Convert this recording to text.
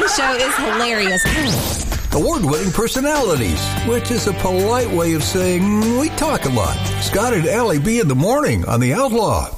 show is hilarious. Award-winning personalities, which is a polite way of saying we talk a lot. Scott and Allie B in the morning on The Outlaw.